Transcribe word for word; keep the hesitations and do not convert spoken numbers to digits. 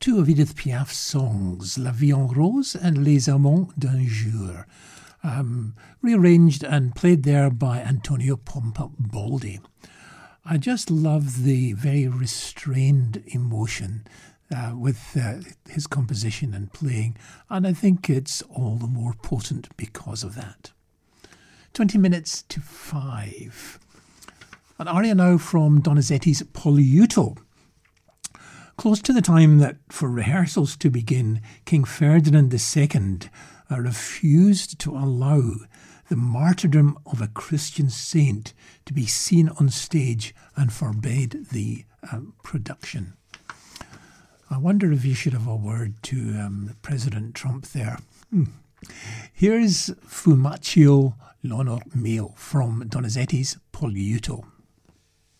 two of Edith Piaf's songs, La Vie en Rose and Les Amants d'un Jour, um, rearranged and played there by Antonio Pompa Baldi. I just love the very restrained emotion uh, with uh, his composition and playing, and I think it's all the more potent because of that. twenty minutes to five. An aria now from Donizetti's Poliuto. Close to the time that for rehearsals to begin, King Ferdinand the Second uh, refused to allow the martyrdom of a Christian saint to be seen on stage and forbade the um, production. I wonder if you should have a word to um, President Trump there. Hmm. Here's Fumaccio l'onor mio from Donizetti's Poliuto.